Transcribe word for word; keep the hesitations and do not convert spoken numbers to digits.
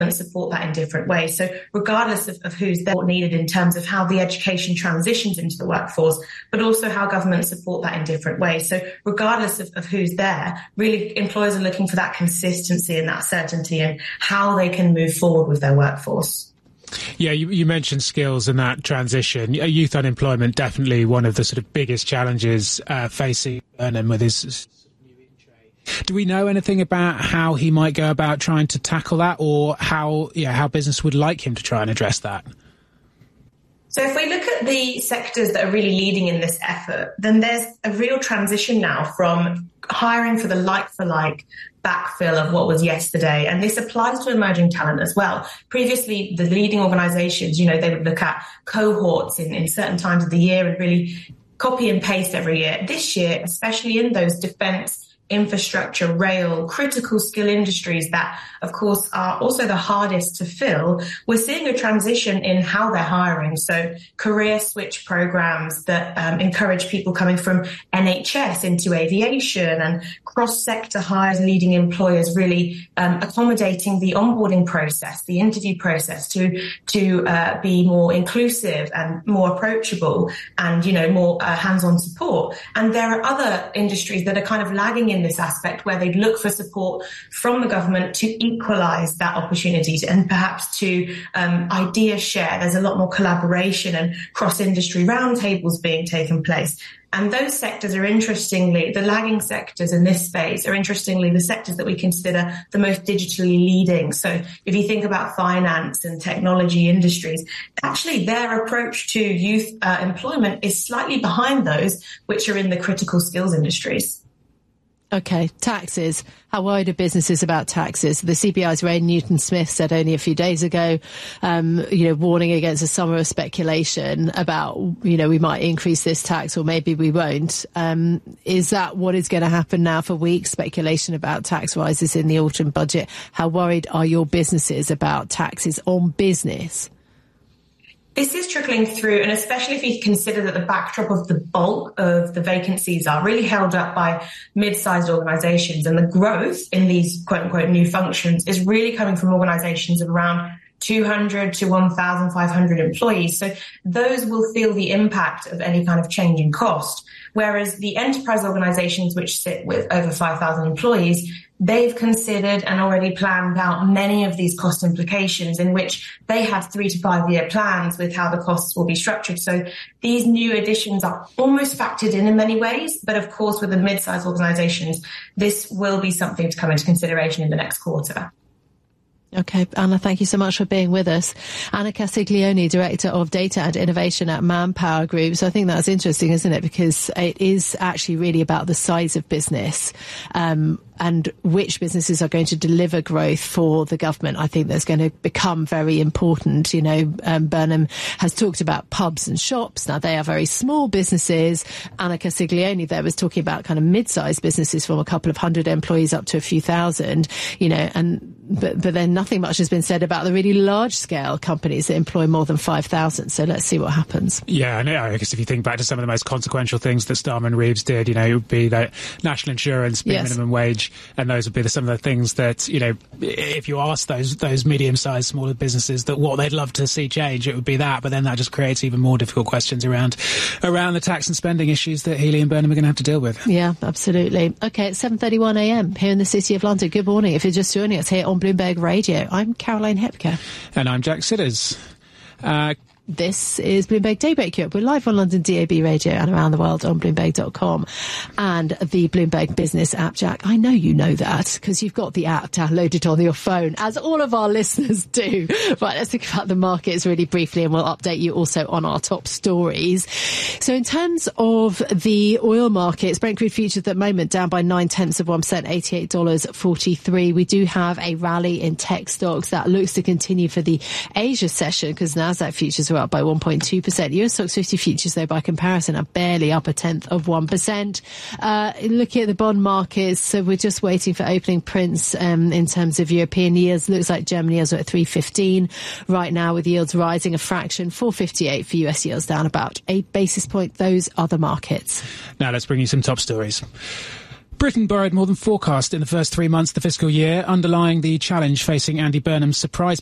support that in different ways. So regardless of, of who's there, needed in terms of how the education transitions into the workforce, but also how governments support that in different ways. So regardless of, of who's there, really employers are looking for that consistency and that certainty and how they can move forward with their workforce. Yeah, you, you mentioned skills and that transition. Youth unemployment, definitely one of the sort of biggest challenges uh, facing Burnham with his... Do we know anything about how he might go about trying to tackle that, or how yeah, how business would like him to try and address that? So if we look at the sectors that are really leading in this effort, then there's a real transition now from hiring for the like-for-like backfill of what was yesterday. And this applies to emerging talent as well. Previously, the leading organisations, you know, they would look at cohorts in, in certain times of the year and really copy and paste every year. This year, especially in those defence, infrastructure, rail, critical skill industries that, of course, are also the hardest to fill, we're seeing a transition in how they're hiring. So career switch programs that um, encourage people coming from N H S into aviation, and cross-sector hires, leading employers really um, accommodating the onboarding process, the interview process to to uh, be more inclusive and more approachable and, you know, more uh, hands-on support. And there are other industries that are kind of lagging in this aspect, where they'd look for support from the government to equalise that opportunity and perhaps to um, idea share. There's a lot more collaboration and cross-industry roundtables being taken place. And those sectors are interestingly, the lagging sectors in this space are interestingly the sectors that we consider the most digitally leading. So if you think about finance and technology industries, actually their approach to youth uh, employment is slightly behind those which are in the critical skills industries. OK, taxes. How worried are businesses about taxes? The C B I's Ray Newton-Smith said only a few days ago, um, you know, warning against a summer of speculation about, you know, we might increase this tax or maybe we won't. Um, is that what is going to happen now for weeks? Speculation about tax rises in the autumn budget. How worried are your businesses about taxes on business? This is trickling through, and especially if you consider that the backdrop of the bulk of the vacancies are really held up by mid-sized organisations, and the growth in these quote-unquote new functions is really coming from organisations of around two hundred to one thousand five hundred employees. So those will feel the impact of any kind of change in cost. Whereas the enterprise organisations which sit with over five thousand employees, they've considered and already planned out many of these cost implications, in which they have three to five year plans with how the costs will be structured. So these new additions are almost factored in in many ways. But of course, with the mid-sized organisations, this will be something to come into consideration in the next quarter. OK, Anna, thank you so much for being with us. Anna Castiglione, Director of Data and Innovation at Manpower Group. So I think that's interesting, isn't it? Because it is actually really about the size of business um, and which businesses are going to deliver growth for the government. I think that's going to become very important. You know, um, Burnham has talked about pubs and shops. Now, they are very small businesses. Anna Castiglione there was talking about kind of mid-sized businesses from a couple of hundred employees up to a few thousand, you know, and but, but then nothing much has been said about the really large-scale companies that employ more than five thousand. So let's see what happens. Yeah, and I guess if you think back to some of the most consequential things that Starmer Reeves did, you know, it would be that national insurance, be yes. minimum wage, and those would be the, some of the things that, you know, if you ask those those medium-sized, smaller businesses that what they'd love to see change, it would be that. But then that just creates even more difficult questions around around the tax and spending issues that Healey and Burnham are going to have to deal with. Yeah, absolutely. OK, it's seven thirty-one a m here in the City of London. Good morning. If you're just joining us here on Bloomberg Radio, I'm Caroline Hepker. And I'm Jack Sidders. Uh, This is Bloomberg Daybreak Europe. We're live on London D A B radio and around the world on Bloomberg dot com and the Bloomberg Business app. Jack, I know you know that because you've got the app downloaded on your phone, as all of our listeners do. Right, let's think about the markets really briefly, and we'll update you also on our top stories. So in terms of the oil markets, Brent crude futures at the moment down by nine tenths of one percent, eighty-eight dollars forty-three. We do have a rally in tech stocks that looks to continue for the Asia session because Nasdaq futures are up by one point two percent. U S Stoxx fifty futures, though, by comparison, are barely up a tenth of one percent. Uh, looking at the bond markets, so we're just waiting for opening prints um, in terms of European yields. Looks like Germany yields are at three fifteen right now, with yields rising a fraction, four fifty-eight for U S yields down about eight basis points. Those are the markets. Now let's bring you some top stories. Britain borrowed more than forecast in the first three months of the fiscal year, underlying the challenge facing Andy Burnham's surprise